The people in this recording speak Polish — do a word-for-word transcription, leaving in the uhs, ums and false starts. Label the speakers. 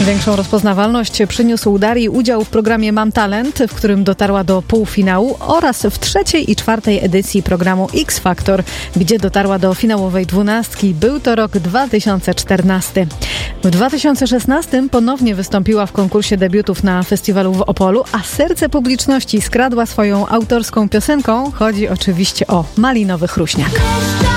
Speaker 1: Większą rozpoznawalność przyniósł Darii udział w programie Mam Talent, w którym dotarła do półfinału, oraz w trzeciej i czwartej edycji programu X Factor, gdzie dotarła do finałowej dwunastki. Był to rok dwa tysiące czternasty. W dwa tysiące szesnastym ponownie wystąpiła w konkursie debiutów na festiwalu w Opolu, a serce publiczności skradła swoją autorską piosenką. Chodzi oczywiście o Malinowy Chruśniak.